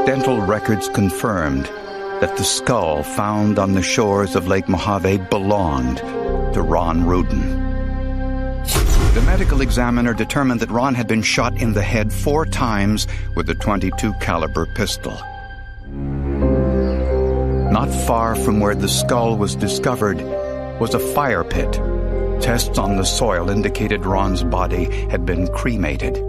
Dental records confirmed that the skull found on the shores of Lake Mojave belonged to Ron Rudin. The medical examiner determined that Ron had been shot in the head 4 times with a .22 caliber pistol. Not far from where the skull was discovered was a fire pit. Tests on the soil indicated Ron's body had been cremated.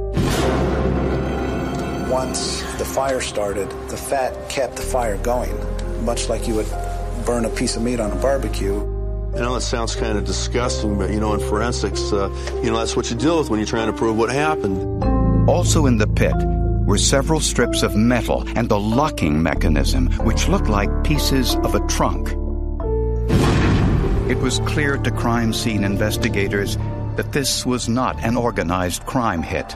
Once the fire started, the fat kept the fire going, much like you would burn a piece of meat on a barbecue. I know it sounds kind of disgusting, but, in forensics, that's what you deal with when you're trying to prove what happened. Also in the pit were several strips of metal and a locking mechanism, which looked like pieces of a trunk. It was clear to crime scene investigators that this was not an organized crime hit.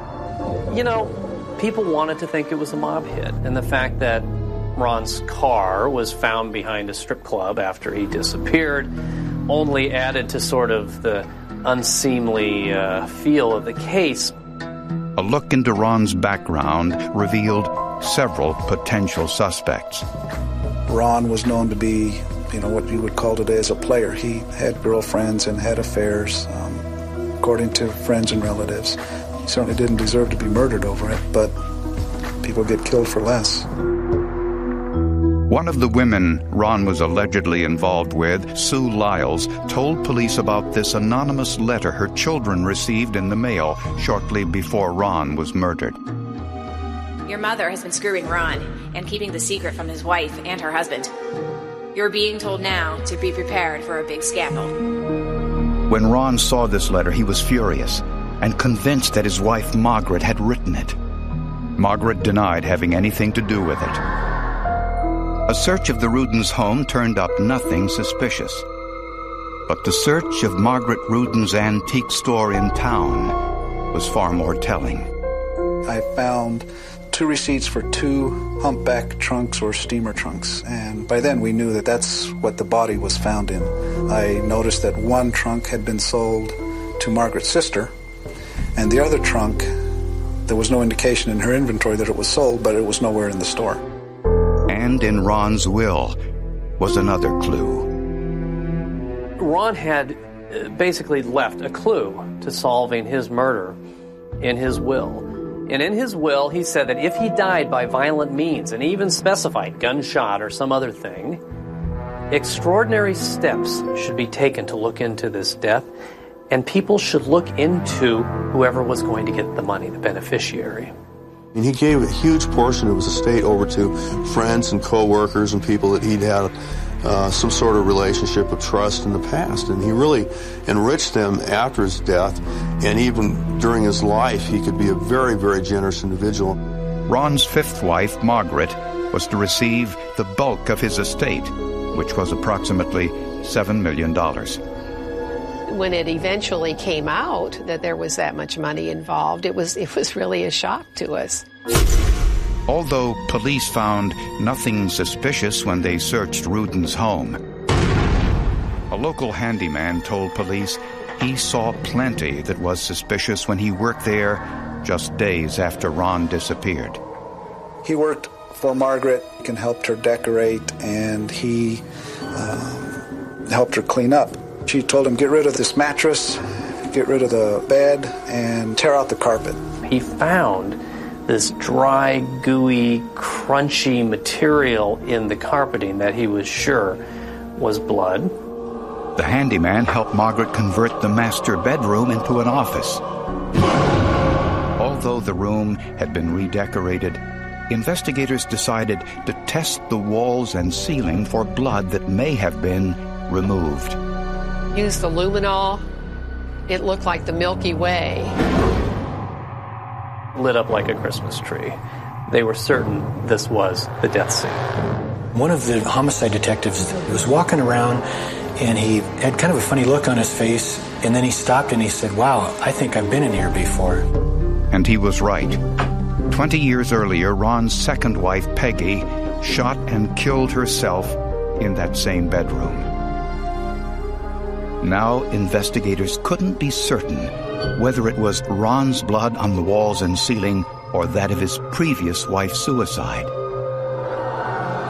People wanted to think it was a mob hit, and the fact that Ron's car was found behind a strip club after he disappeared only added to sort of the unseemly feel of the case. A look into Ron's background revealed several potential suspects. Ron was known to be, what you would call today as a player. He had girlfriends and had affairs, according to friends and relatives. He certainly didn't deserve to be murdered over it, but people get killed for less. One of the women Ron was allegedly involved with, Sue Lyles, told police about this anonymous letter her children received in the mail shortly before Ron was murdered. Your mother has been screwing Ron and keeping the secret from his wife and her husband. You're being told now to be prepared for a big scandal. When Ron saw this letter, he was furious and convinced that his wife Margaret had written it. Margaret denied having anything to do with it. A search of the Rudins' home turned up nothing suspicious. But the search of Margaret Rudin's antique store in town was far more telling. I found 2 receipts for 2 humpback trunks or steamer trunks, and by then we knew that that's what the body was found in. I noticed that one trunk had been sold to Margaret's sister, and the other trunk, there was no indication in her inventory that it was sold, but it was nowhere in the store. And in Ron's will was another clue. Ron had basically left a clue to solving his murder in his will. And in his will, he said that if he died by violent means, and even specified gunshot or some other thing, extraordinary steps should be taken to look into this death, and people should look into whoever was going to get the money, the beneficiary. And he gave a huge portion of his estate over to friends and co-workers and people that he'd had some sort of relationship of trust in the past. And he really enriched them after his death, and even during his life, he could be a very, very generous individual. Ron's 5th wife, Margaret, was to receive the bulk of his estate, which was approximately $7 million. When it eventually came out that there was that much money involved, it was really a shock to us. Although police found nothing suspicious when they searched Rudin's home, a local handyman told police he saw plenty that was suspicious when he worked there just days after Ron disappeared. He worked for Margaret and helped her decorate, and he helped her clean up. She told him, get rid of this mattress, get rid of the bed, and tear out the carpet. He found this dry, gooey, crunchy material in the carpeting that he was sure was blood. The handyman helped Margaret convert the master bedroom into an office. Although the room had been redecorated, investigators decided to test the walls and ceiling for blood that may have been removed. Used the luminol. It looked like the Milky Way. Lit up like a Christmas tree. They were certain this was the death scene. One of the homicide detectives was walking around, and he had kind of a funny look on his face, and then he stopped and he said, wow, I think I've been in here before. And he was right. 20 years earlier, Ron's 2nd wife, Peggy, shot and killed herself in that same bedroom. Now, investigators couldn't be certain whether it was Ron's blood on the walls and ceiling or that of his previous wife's suicide.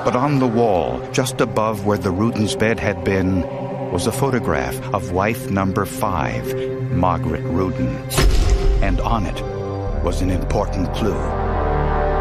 But on the wall, just above where the Rudens' bed had been, was a photograph of wife number 5, Margaret Ruden. And on it was an important clue.